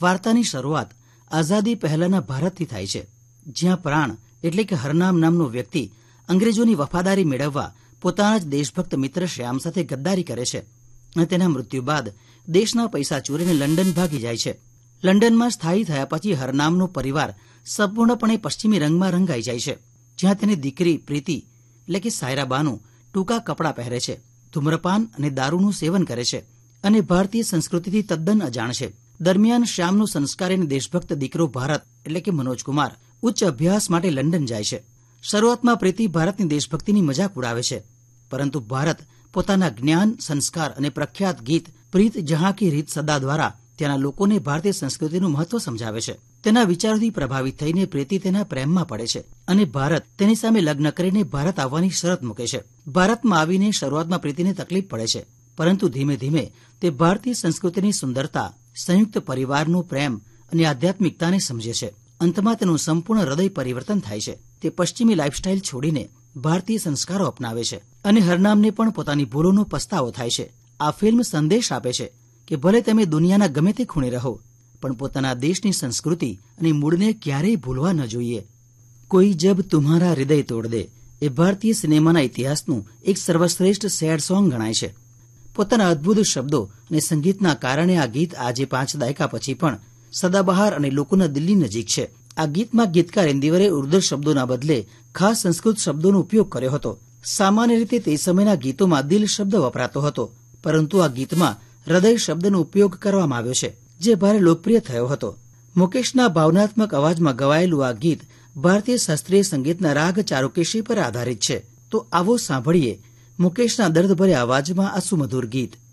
વાર્તાની શરૂઆત આઝાદી પહેલાના ભારતથી થાય છે, જ્યાં પ્રાણ એટલે કે હરનામ નામનો વ્યક્તિ અંગ્રેજોની વફાદારી મેળવવા પોતાના જ દેશભક્ત મિત્ર શ્યામ સાથે ગદ્દારી કરે છે અને તેના મૃત્યુ બાદ દેશના પૈસા ચોરીને લંડન ભાગી જાય છે. લંડનમાં સ્થાયી થયા પછી હરનામનો પરિવાર સંપૂર્ણપણે પશ્ચિમી રંગમાં રંગાઈ જાય છે, જ્યાં તેની દીકરી પ્રીતિ એટલે કે સાયરા બાનુ ટૂંકા કપડાં પહેરે છે, ધૂમ્રપાન અને દારૂનું સેવન કરે છે અને ભારતીય સંસ્કૃતિથી તદ્દન અજાણ છે. દરમિયાન શ્યામનો સંસ્કારી અને દેશભક્ત દીકરો ભારત એટલે કે મનોજકુમાર ઉચ્ચ અભ્યાસ માટે લંડન જાય છે. શરૂઆતમાં પ્રીતિ ભારતની દેશભક્તિની મજાક ઉડાવે છે, પરંતુ ભારત પોતાના જ્ઞાન, સંસ્કાર અને પ્રખ્યાત ગીત પ્રીત જહાં કી રીત સદા દ્વારા ત્યાંના લોકોને ભારતીય સંસ્કૃતિનું મહત્વ સમજાવે છે. તેના વિચારોથી પ્રભાવિત થઈને પ્રીતિ તેના પ્રેમમાં પડે છે અને ભારત તેની સામે લગ્ન કરીને ભારત આવવાની શરત મૂકે છે. ભારતમાં આવીને શરૂઆતમાં પ્રીતિને તકલીફ પડે છે, પરંતુ ધીમે ધીમે તે ભારતીય સંસ્કૃતિની સુંદરતા, સંયુક્ત પરિવારનો પ્રેમ અને આધ્યાત્મિકતાને સમજે છે. અંતમાં તેનું સંપૂર્ણ હૃદય પરિવર્તન થાય છે. તે પશ્ચિમી લાઇફસ્ટાઇલ છોડીને ભારતીય સંસ્કારો અપનાવે છે અને હરનામને પણ પોતાની ભૂલોનો પસ્તાવો થાય છે. આ ફિલ્મ સંદેશ આપે છે કે ભલે તમે દુનિયાના ગમે તે ખૂણે રહો, પણ પોતાના દેશની સંસ્કૃતિ અને મૂળને ક્યારેય ભૂલવા ન જોઈએ. કોઈ જબ તુમ્હારા હૃદય તોડ દે એ ભારતીય સિનેમાના ઇતિહાસનું એક સર્વશ્રેષ્ઠ સેડ સોંગ ગણાય છે. પોતાના અદભુત શબ્દો અને સંગીતના કારણે આ ગીત આજે 5 દાયકા પછી પણ સદાબહાર અને લોકોના દિલની નજીક છે. આ ગીતમાં ગીતકાર ઇન્દિવરે ઉર્દુ શબ્દોના બદલે ખાસ સંસ્કૃત શબ્દોનો ઉપયોગ કર્યો હતો. સામાન્ય રીતે તે સમયના ગીતોમાં દિલ શબ્દ વપરાતો હતો, પરંતુ આ ગીતમાં હૃદય શબ્દનો ઉપયોગ કરવામાં આવ્યો છે, જે ભારે લોકપ્રિય થયો હતો. મુકેશના ભાવનાત્મક અવાજમાં ગવાયેલું આ ગીત ભારતીય શાસ્ત્રીય સંગીતના રાગ ચારુકેશી પર આધારિત છે. તો આવો સાંભળીએ મુકેશના દર્દભર્યા અવાજમાં આ સુમધુર ગીત.